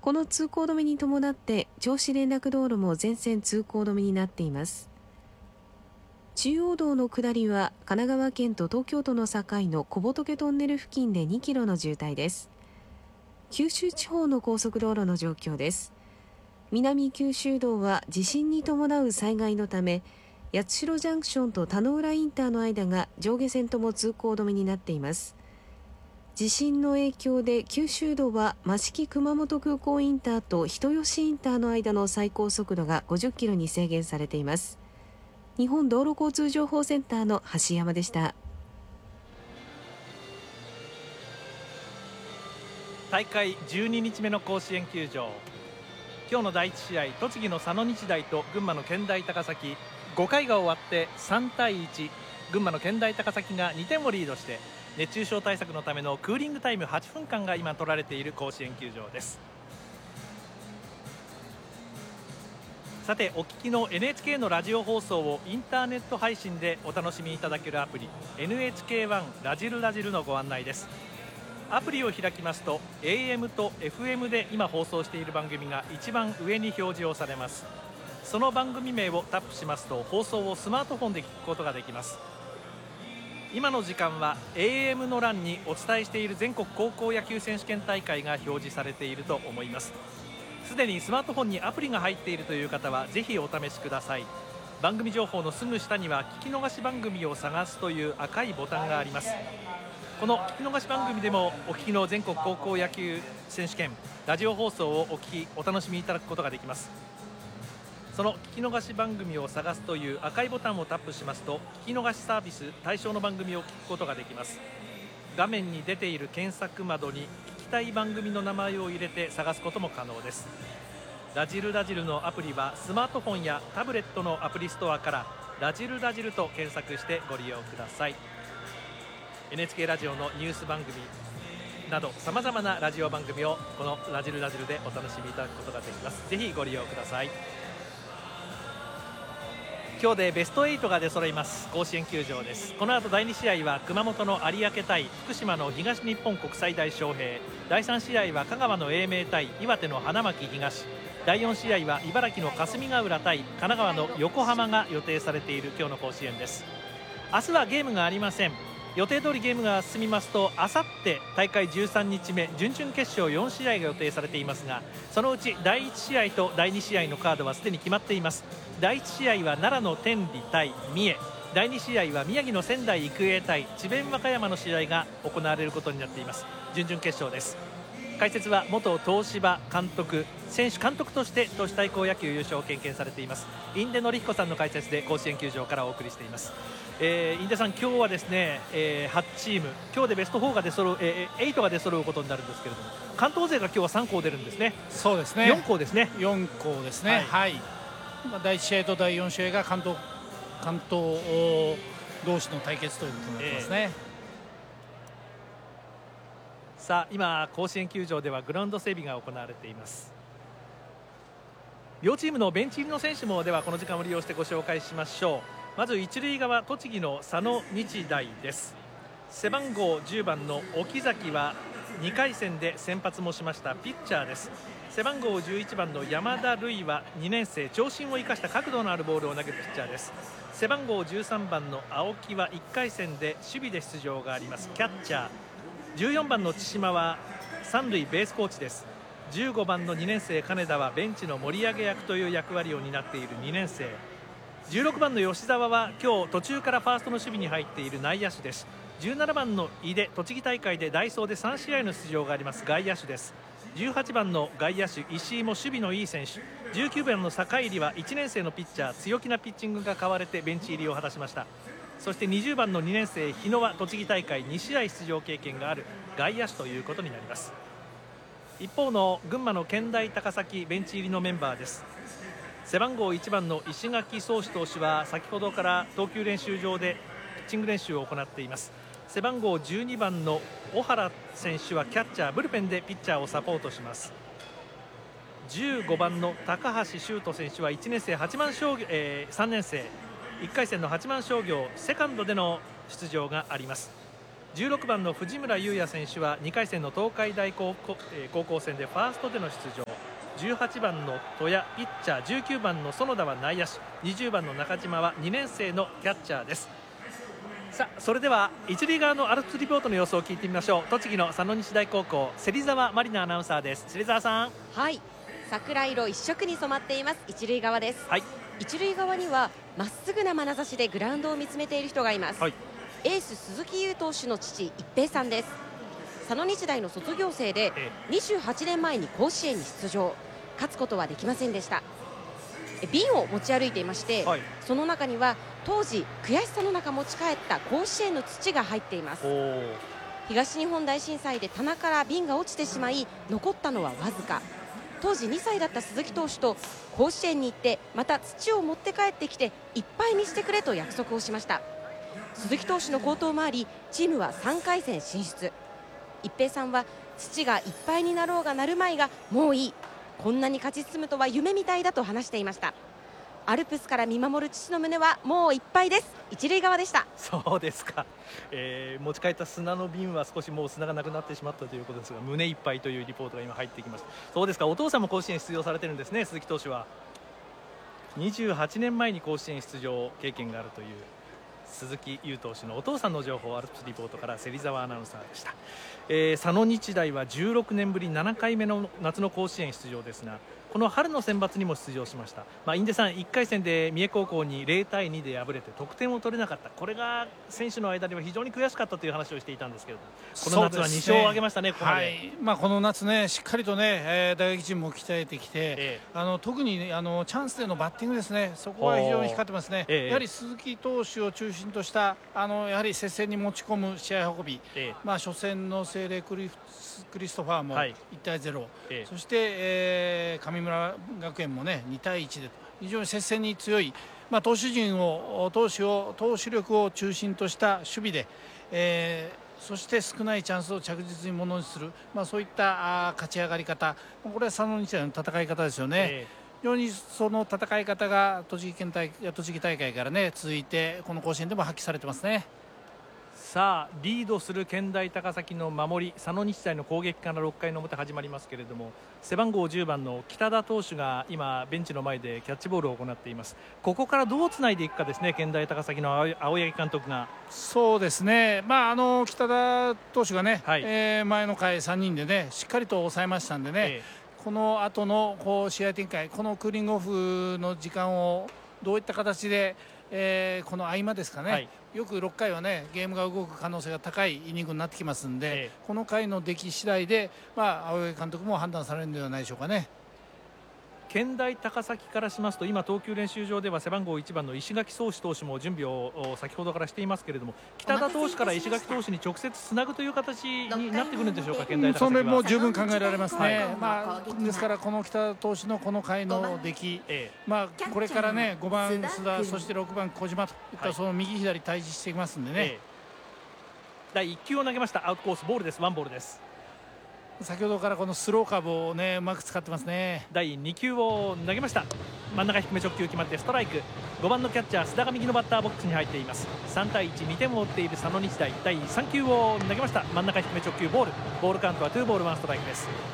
この通行止めに伴って銚子連絡道路も全線通行止めになっています。中央道の下りは神奈川県と東京都の境の小仏トンネル付近で2キロの渋滞です。九州地方の高速道路の状況です。南九州道は地震に伴う災害のため、八代ジャンクションと田野浦インターの間が上下線とも通行止めになっています。地震の影響で九州道は益城熊本空港インターと人吉インターの間の最高速度が50キロに制限されています。日本道路交通情報センターの橋山でした。 大会12日目の甲子園球場、今日の第1試合、栃木の佐野日大と群馬の健大高崎、5回が終わって3対1、群馬の健大高崎が2点をリードして、熱中症対策のためのクーリングタイム8分間が今取られている甲子園球場です。さて、お聞きの NHK のラジオ放送をインターネット配信でお楽しみいただけるアプリ NHK1 ラジルラジルのご案内です。アプリを開きますと AM と FM で今放送している番組が一番上に表示をされます。その番組名をタップしますと放送をスマートフォンで聞くことができます。今の時間は AM の欄にお伝えしている全国高校野球選手権大会が表示されていると思います。すでにスマートフォンにアプリが入っているという方はぜひお試しください。番組情報のすぐ下には聞き逃し番組を探すという赤いボタンがあります。この聞き逃し番組でもお聞きの全国高校野球選手権ラジオ放送をお楽しみいただくことができます。その聞き逃し番組を探すという赤いボタンをタップしますと聞き逃しサービス対象の番組を聞くことができます。画面に出ている検索窓に聞きたい番組の名前を入れて探すことも可能です。ラジルラジルのアプリはスマートフォンやタブレットのアプリストアからラジルラジルと検索してご利用ください。 NHK ラジオのニュース番組などさまざまなラジオ番組をこのラジルラジルでお楽しみいただくことができます。ぜひご利用ください。今日でベスト8が出揃います甲子園球場です。この後第2試合は熊本の有明対福島の東日本国際大翔平、第3試合は香川の英明対岩手の花巻東、第4試合は茨城の霞ヶ浦対神奈川の横浜が予定されている今日の甲子園です。明日はゲームがありません。予定通りゲームが進みますとあさって大会13日目準々決勝4試合が予定されていますが、そのうち第1試合と第2試合のカードはすでに決まっています。第1試合は奈良の天理対三重、第2試合は宮城の仙台育英対智弁和歌山の試合が行われることになっています。準々決勝です。解説は元東芝監督、選手監督として都市対抗野球優勝を経験されています印出典彦さんの解説で甲子園球場からお送りしています。印出さん、今日はですね、8チーム、今日でベスト4が出揃う、8が出揃うことになるんですけれども、関東勢が今日は3校出るんですね。 そうですね、 4校ですね。 4校ですね、はい、第1試合と第4試合が関東同士の対決ということになってますね。 さあ、今甲子園球場ではグラウンド整備が行われています。両チームのベンチ入りの選手もではこの時間を利用してご紹介しましょう。まず一塁側、栃木の佐野日大です。背番号10番の沖崎は2回戦で先発もしましたピッチャーです。背番号11番の山田瑠唯は2年生、長身を生かした角度のあるボールを投げるピッチャーです。背番号13番の青木は1回戦で守備で出場がありますキャッチャー。14番の千島は三塁ベースコーチです。15番の2年生金田はベンチの盛り上げ役という役割を担っている2年生。16番の吉澤は今日途中からファーストの守備に入っている内野手です。17番の井出、栃木大会で代走で3試合の出場があります外野手です。18番の外野手石井も守備のいい選手。19番の坂入は1年生のピッチャー、強気なピッチングが買われてベンチ入りを果たしました。そして20番の2年生日野は栃木大会2試合出場経験がある外野手ということになります。一方の群馬の健大高崎ベンチ入りのメンバーです。背番号1番の石垣壮志投手は先ほどから投球練習場でピッチング練習を行っています。背番号12番の小原選手はキャッチャー、ブルペンでピッチャーをサポートします。15番の高橋修斗選手は1年生3年生1回戦の八幡商業セカンドでの出場があります。16番の藤村優也選手は2回戦の東海大高校戦でファーストでの出場。 18番の戸谷ピッチャー、19番の園田は内野手、20番の中島は2年生のキャッチャーです。さあそれでは一塁側のアルプスリポートの様子を聞いてみましょう。栃木の佐野日大高校、芹沢まりなアナウンサーです。芹沢さん。 はい、桜色一色に染まっています一塁側です。 はい、 一塁側にはまっすぐな眼差しでグラウンドを見つめている人がいます。 はい、 エース鈴木優投手の父一平さんです。佐野日大の卒業生で28年前に甲子園に出場、勝つことはできませんでした。瓶を持ち歩いていまして、 はい、 その中には当時悔しさの中持ち帰った甲子園の土が入っています。東日本大震災で棚から瓶が落ちてしまい残ったのはわずか。当時2歳だった鈴木投手と甲子園に行ってまた土を持って帰ってきていっぱいにしてくれと約束をしました。鈴木投手の好投もありチームは3回戦進出。一平さんは土がいっぱいになろうがなるまいがもういい、こんなに勝ち進むとは夢みたいだと話していました。アルプスから見守る父の胸はもういっぱいです。一塁側でした。 そうですか、持ち帰った砂の瓶は少しもう砂がなくなってしまったということですが、胸いっぱいというリポートが今入ってきました。そうですか、お父さんも甲子園出場されてるんですね。鈴木投手は28年前に甲子園出場経験があるという鈴木優投手のお父さんの情報、アルプスリポートから芹沢アナウンサーでした。佐野日大は16年ぶり7回目の夏の甲子園出場ですが、この春の選抜にも出場しました。印出さん、1回戦で三重高校に0対2で敗れて得点を取れなかった、これが選手の間では非常に悔しかったという話をしていたんですけれども、この夏は2勝を挙げましたね。ここまで、 この夏ね、しっかりとね、打撃陣も鍛えてきて、特に、チャンスでのバッティングですね、そこは非常に光ってますね。やはり鈴木投手を中心としたやはり接戦に持ち込む試合運び、初戦の聖隷クリストファーも1対0、そして、神村学園もね2対1で非常に接戦に強い、投手陣を投手力を中心とした守備で、そして少ないチャンスを着実にものにする、そういった勝ち上がり方、これは佐野日大の戦い方ですよね。非常にその戦い方が栃木大会からね続いて、この甲子園でも発揮されてますね。 さあリードする健大高崎の守り、佐野日大の攻撃から6回の表始まりますけれども、背番号10番の北田投手が今ベンチの前でキャッチボールを行っています。ここからどうつないでいくかですね、健大高崎の青柳監督が。そうですね、 北田投手がね、前の回3人でねしっかりと抑えましたんでね、この後の試合展開、このクーリングオフの時間をどういった形で、この合間ですかね、よく6回はねゲームが動く可能性が高いイニングになってきますんで、この回の出来次第で、青柳監督も判断されるのではないでしょうかね。 健大高崎からしますと、今投球練習場では背番号1番の石垣壮士投手も準備を先ほどからしていますけれども、北田投手から石垣投手に直接つなぐという形になってくるんでしょうか。健大高崎はそれも十分考えられますね。ですからこの北田投手のこの回の出来、これからね5番須田、そして6番小島といったその右左対峙していきますんでね。 第1球を投げました。アウトコースボールです。ワンボールです。 先ほどからこのスローカーブをねうまく使ってますね。 第2球を投げました。真ん中低め直球決まってストライク。5番のキャッチャー須田が右のバッターボックスに入っています。3対1、2点を追っている佐野日大。第3球を投げました。真ん中低め直球ボールカウントは2ボール1ストライクです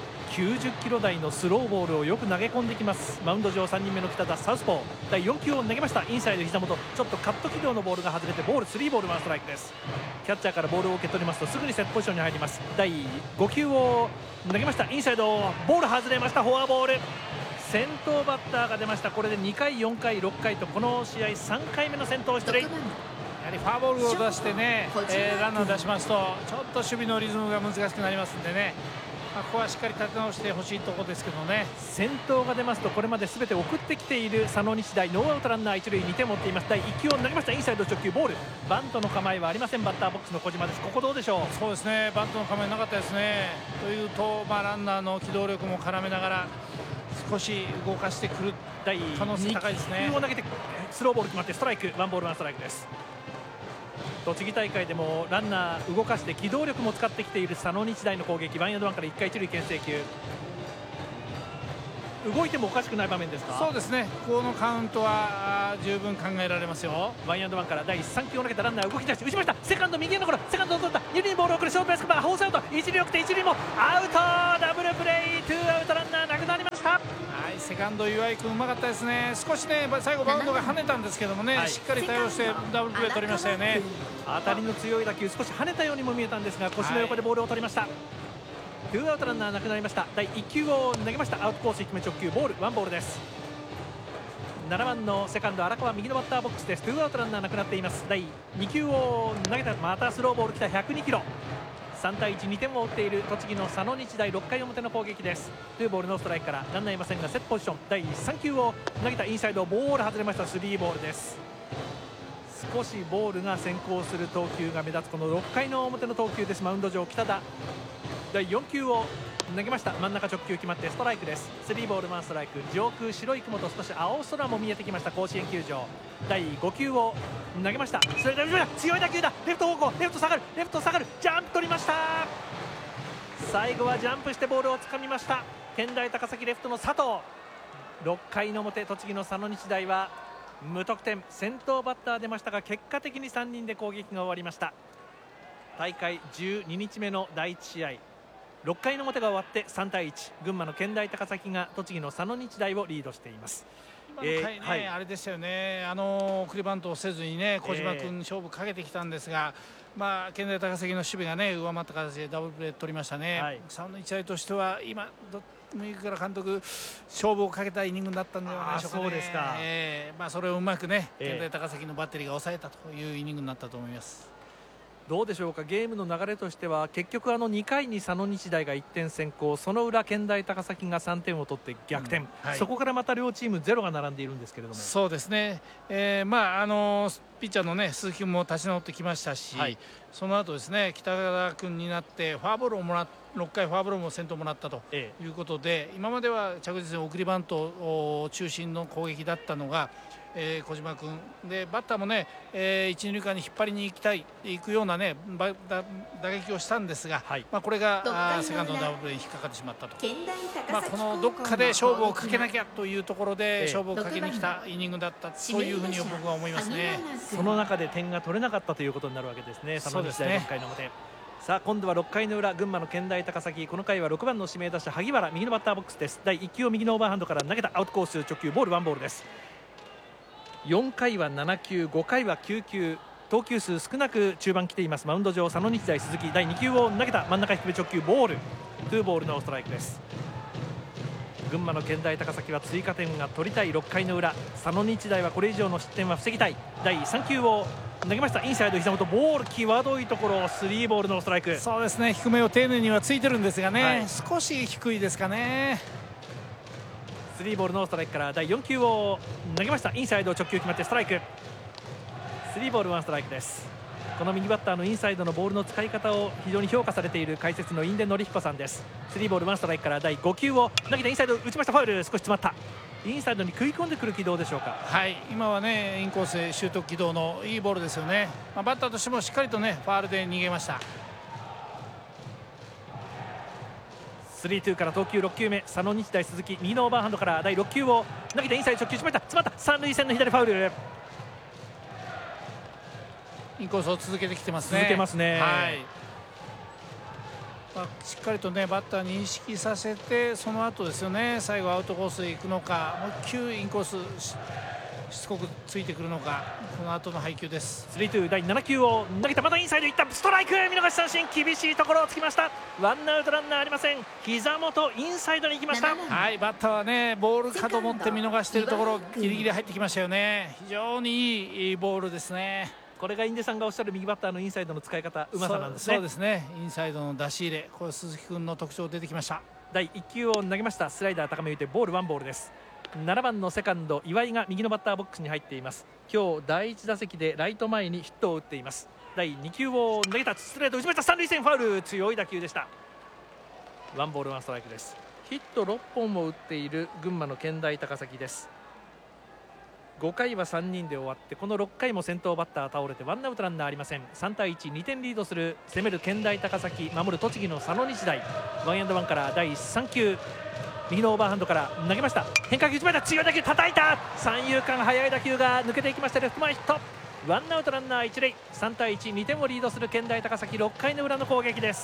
。90キロ台のスローボールをよく投げ込んできます。マウンド上3人目の北田サウスポー。第4球を投げました。インサイド膝元、ちょっとカット軌道のボールが外れてボール3ボール1ストライクです。キャッチャーからボールを受け取りますとすぐにセットポジションに入ります。第5球を投げました。インサイドボール外れました。フォアボール。先頭バッターが出ました。これで2回4回6回とこの試合3回目の先頭出塁。 やはりフォアボールを出してね、ランナーを出しますとちょっと守備のリズムが難しくなりますんでね、ここはしっかり立て直してほしいところですけどね。 先頭が出ますとこれまで全て送ってきている佐野日大。ノーアウトランナー一塁、2点持っています。第1球を投げました。インサイド直球ボール。バントの構えはありません。バッターボックスの小島です。ここどうでしょう。 そうですね、バントの構えなかったですね。というと、ランナーの機動力も絡めながら少し動かしてくる可能性高いですね。 第2球を投げてスローボール決まってストライク。ワンボール1ストライクです。栃木大会でもランナー動かして機動力も使ってきている佐野日大の攻撃。ワンエンドワンから1回一塁牽制球。動いてもおかしくない場面ですか。 そうですね、このカウントは十分考えられますよ。 ワンエンドワンから第3球を投げたランナー動き出して打ちました。セカンド右へのゴロ、セカンドを取った。二塁にボールを送るショートベースカバー、ホースアウト。一塁送って一塁もアウト。ダブルプレー、ツーアウトランナーなくなりました。 セカンド岩井君うまかったですね。少しね最後バウンドが跳ねたんですけどもね、しっかり対応してダブルプレー取りましたよね。 当たりの強い打球少し跳ねたようにも見えたんですが腰の横でボールを取りました。2アウトランナーなくなりました。第1球を投げました。アウトコース低め直球ボール、ワンボールです。7番のセカンド荒川右のバッターボックスです。2アウトランナーなくなっています。第2球を投げた、またスローボール来た102キロ。3対1、2点を追っている栃木の佐野日大6回表の攻撃です。2ボールノーストライクからランナーいませんがセットポジション。第3球を投げたインサイドボール外れました。3ボールです。少しボールが先行する投球が目立つこの6回の表の投球です。マウンド上北田、第4球を投げました。真ん中直球決まってストライクです。3ボール1ストライク。上空白い雲と少し青空も見えてきました甲子園球場。第5球を投げました。それで強い打球だ。レフト方向、レフト下がる、レフト下がる、ジャンプ取りました。最後はジャンプしてボールをつかみました。健大高崎レフトの佐藤。6回の表栃木の佐野日大は無得点。先頭バッター出ましたが結果的に3人で攻撃が終わりました。大会12日目の第1試合6回の表が終わって3対1、群馬の健大高崎が栃木の佐野日大をリードしています。 今の回ね、あれでしたよね、送りバントをせずにね小島君勝負かけてきたんですが、健大高崎の守備がね上回った形でダブルプレー取りましたね。佐野日大としては今三倉監督勝負をかけたイニングだったんではないでしょうかね。 そうですか。 それをうまくね健大高崎のバッテリーが抑えたというイニングになったと思います。 どうでしょうか。ゲームの流れとしては結局2回に佐野日大が1点先行、その裏健大高崎が3点を取って逆転、そこからまた両チームゼロが並んでいるんですけれども。 そうですね、ピッチャーの、ね、鈴木君も立ち直ってきましたし、その後ですね北川君になってフォアボールを6回フォアボールも先頭もらったということで、今までは着実に送りバントを中心の攻撃だったのが、小島君でバッターもね、一二塁間に引っ張りに行くようなね打撃をしたんですが、これがセカンドのダブルプレーに引っかかってしまったと、このどっかで勝負をかけなきゃというところで勝負をかけに来たイニングだったというふうに僕は思いますね。 その中で点が取れなかったということになるわけですね。佐野日大6回の表。さあ今度は6回の裏、群馬の健大高崎、この回は6番の指名打者萩原右のバッターボックスです。第1球を右のオーバーハンドから投げた。アウトコース直球ボール、ワンボールです。4回は7球、5回は9球、投球数少なく中盤来ています。マウンド上佐野日大鈴木、第2球を投げた。真ん中低め直球ボール、2ボールのストライクです。群馬の健大高崎は追加点が取りたい6回の裏、佐野日大はこれ以上の失点は防ぎたい。第3球を投げました。インサイド膝元ボール、際どいところ、3ボールのストライク。 そうですね、低めを丁寧にはついてるんですがね、少し低いですかね。 3ボールのストライクから第4球を投げました。インサイド直球決まってストライク。3ボール1ストライクです。この右バッターのインサイドのボールの使い方を非常に評価されている解説の印出典彦さんです。3ボール1ストライクから第5球を投げてインサイド打ちました。ファウル、少し詰まった。インサイドに食い込んでくる軌道でしょうか。 今はねインコースへシュート軌道のいいボールですよね。バッターとしてもしっかりとねファウルで逃げました。 3-2から投球6球目、佐野日大鈴木右のオーバーハンドから第6球を投げてインサイド直球しました。詰まった。三塁線の左ファウル。 インコースを続けてきてますね。 続けますね。 しっかりとねバッターに意識させて、その後ですよね、最後アウトコースへ行くのか、もう1球インコースしつこくついてくるのか、この後の配球です。 3-2第7球を投げた。またインサイドいった。ストライク、見逃し三振。厳しいところをつきました。ワンアウトランナーありません。膝元インサイドに行きました。 バッターはねボールかと思って見逃しているところギリギリ入ってきましたよね。非常にいいボールですね。 これが印出さんがおっしゃる右バッターのインサイドの使い方、うまさなんですね。 そうですね、インサイドの出し入れ、これ鈴木君の特徴出てきました。 第1球を投げました。スライダー高め打ってボール、ワンボールです。7番のセカンド岩井が右のバッターボックスに入っています。今日第1打席でライト前にヒットを打っています。第2球を投げた。ストレート打ちました。三塁線ファウル、強い打球でした。ワンボールワンストライクです。ヒット6本も打っている群馬の健大高崎です。5回は3人で終わって、この6回も先頭バッター倒れてワンアウトランナーありません。3対1、2点リードする攻める健大高崎、守る栃木の佐野日大。ワンエンドワンから第3球、右のオーバーハンドから投げました。変化球打ちました。強い打球叩いた。三遊間速い打球が抜けていきました。レフト前ヒット。ワンアウトランナー一塁。3対1、2点をリードする健大高崎、6回の裏の攻撃です。